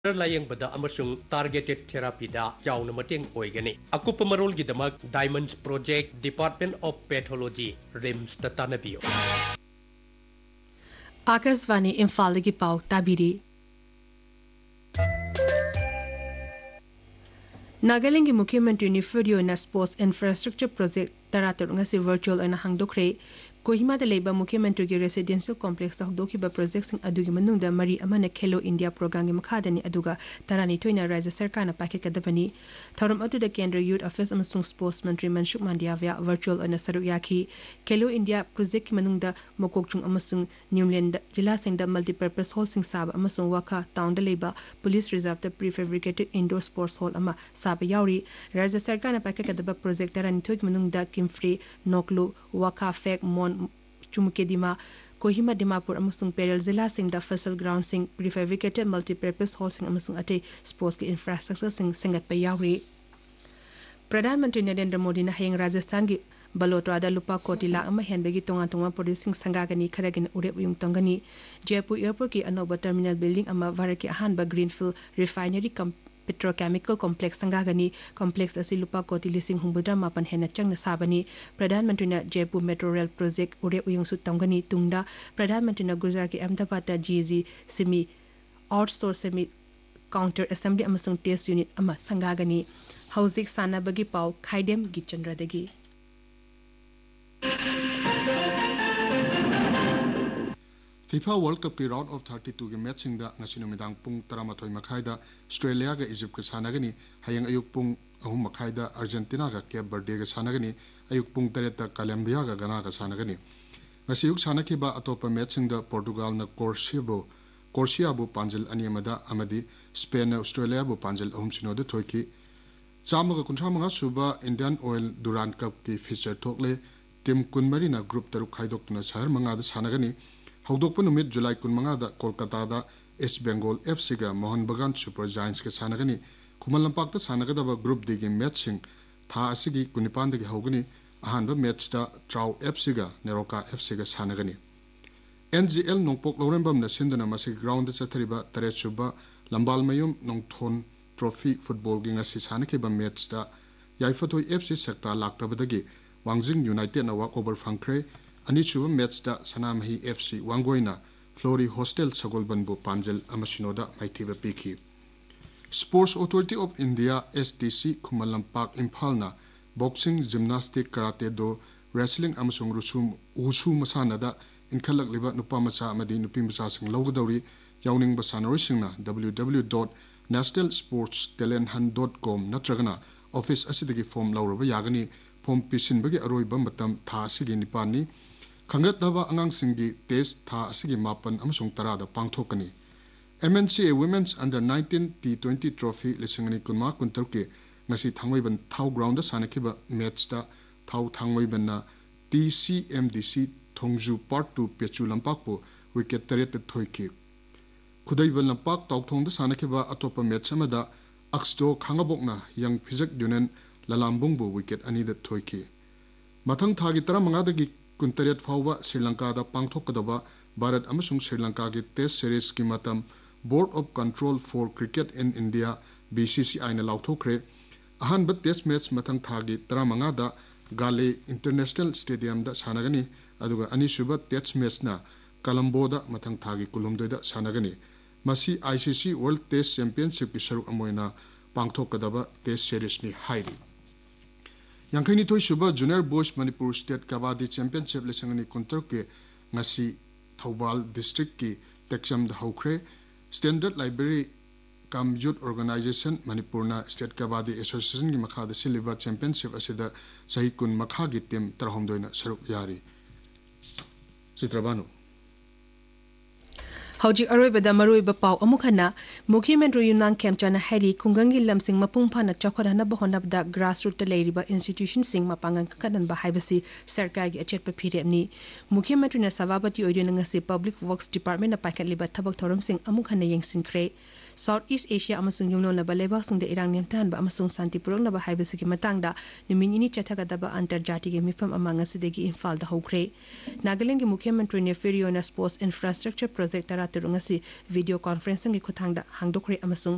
layengbada amasung targeted therapy da yauna mateng oigani akupa marol gidamak Diamonds Project Department of Pathology RIMS da tanabio Akasvani Imphal gi pau tabiri Nagaland gi Mukhyamantri ni Fudio na Sports Infrastructure Project taratur ngasi virtual ana hangdokre Kohima da leba Mukhyamantri gi residential complex ta hangdokiba project sing adugi manungda mari amana Khelo India program gi makhadani aduga tarani toina Rajya Sarkar na packet kadabani thorum adu da Kendra Youth Office amasung Sports Mantri Manshuk Mandiyavya virtual ana saruk yaki Khelo India project ki manungda mokokchung amasung Newland jila singda multipurpose hall sing sab amasung waka town da leba police reserve da prefabricated indoor sports hall ama sab yauri Rajya Sarkar na packet kadaba project tarani toik manungda Kimfree Noklu waka fek mon Chumukedima Kohima Dimapur amasung Perel Zilla sing da Fasal ground sing prefabricated multipurpose hall sing amasung ate sports ki infrastructure sing singat pa yawi Pradhan Mantri Narendra Modi na hayang Rajasthan gi Balotra da lupa koti la ama henbegi tonga producing sangagani kharagin urep yung tongani Jaipur airport ki anoba terminal building ama varaki ahanba greenfield refinery petrochemical complex sangagani complex asi lupa koti lising humbudra mapan hena changna sabani Pradhan Mantri na Jaipur metro rail project ure uyung su tongani tungda Pradhan Mantri na Gujarat ki Ahmedabad ta GZ semi outsource semi counter assembly amasung test unit ama sangagani hauzik sana bagi pau khaidem gichandra dagi FIFA World Cup ki round of 32 ge matching da ngasino midang pung 13 makhai da Australia ga Egypt ka sanagani hayang ayuk pung 3 makhai da Argentina ga Cape Verde ga sanagani ayuk pung 3 da Colombia ga Ghana ga sanagani ngasiyuk sanaki ba atopa matching da Portugal na Corsia bu panjil ani amada amadi Spain na Australia bu panjil 3 sino da thoiki chama ga kuncha manga suba Indian Oil Durand Cup ki feature thokle tim kunmari na group taruk khaidok tuna shahar manga da sanagani Hawdokpa numit July 15 da Kolkata da East Bengal FC ga Mohan Bagan Super Giants ke sanagani Kumal Lampak ta sanagadaba group D gi matching tha asigi kunipan da gi hawgani ahanba match da Trau FC ga Neroka FC ga sanagani NGL nongpok lorembam na sindana masig ground da chathariba tare chuba Lambal Mayum Nongthon Trophy football gi ngasi sanake ba match da Yaifatoi FC sekta laktabadagi Wangjing United na walkover fangkre Ani chuba match da Sanamahi FC Wangoina Flory Hostel Sagolbanbu Panjal Amasinoda Maithiba Piki Sports Authority of India STC Kumalampak Imphalna Boxing Gymnastic Karate Do Wrestling Amasung Wushu Masanada Inkhalak liba nupa macha amadi nupi macha sing lawgadauri yawning basanori singna www.nationalsportsttalenthunt.com natragana office asidagi form lawraba yagani form pisinbagi aroiba matam tha asigi nipani Khangatnaba angang singi test tha asigi mapan amasung tarada pangthokani MNCA Women's Under 19 T20 Trophy lisingani kunma kuntarke ngasi thangwaiban thau ground da sanakiba match da thau thangwaiban na TCMDC Thongju Part 2 Pechu Lampakpo wicket taret thoiki Khudaiban Lampak tawthong da sanakiba atopa match amada Axdo Khangabokna Yang Phizak Dunen Lalambungbu wicket ani da thoiki Mathang thagi 15 dagi kuntaret fawwa Sri Lanka da pangthokadaba Bharat amasung Sri Lanka gi test series ki matam Board of Control for Cricket in India BCCI na lauthokre ahanba test match mathang thagi 15 da Gale International Stadium da sanagani aduga anisuba test match na Colombo da mathang thagi kulumdoi da sanagani masi ICC World Test Championship ki saruk amoina pangthokadaba test series ni hairi Yangkhaini toi suba Junior Boys Manipur State Kabaddi Championship lesangani kuntarke ngasi Thobal District ki Tekcham da hawkhre Standard Library Kam Youth Organization Manipurna State Kabaddi Association gi makhada siliba championship asida sahi kun makha gi team tarhomdoina saruk yari Citrabanu Hauji Arabada Maruiba Pau Amukhana, Mukhyamantri Yunnan Kemchana Hari, Kungangi Lamsing Mapunghana Chokhodana Bahonabda Grassroot Leriba Institution Sing Mapangan Kadan Bahibasi Sarkagi Achetpa Piriamni, Mukhyamantri na Savabati Oyunangasi Public Works Department na Pakat Liba Tabak Thorum Sing Amukhana Yangsin Kre, Southeast Asia amasung yungno na balebak sing da irang nemtan ba amasung santipurong na ba haibasi ki matangda nimin ini chathagadaba antarjati ge mifam amanga sidegi Imphal da hokre Nagaland gi Mukhyamantri ne Fudio na Sports Infrastructure Project taraturung asi video conferencing gi khuthangda hangdokre amasung